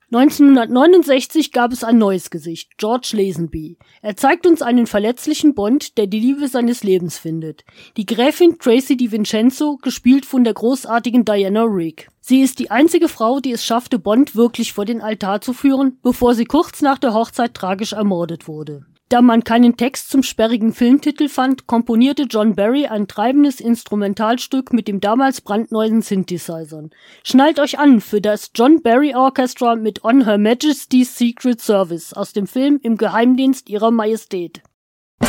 1969 gab es ein neues Gesicht, George Lazenby. Er zeigt uns einen verletzlichen Bond, der die Liebe seines Lebens findet. Die Gräfin Tracy DiVincenzo, gespielt von der großartigen Diana Rigg. Sie ist die einzige Frau, die es schaffte, Bond wirklich vor den Altar zu führen, bevor sie kurz nach der Hochzeit tragisch ermordet wurde. Da man keinen Text zum sperrigen Filmtitel fand, komponierte John Barry ein treibendes Instrumentalstück mit dem damals brandneuen Synthesizern. Schnallt euch an für das John Barry Orchestra mit On Her Majesty's Secret Service aus dem Film Im Geheimdienst ihrer Majestät.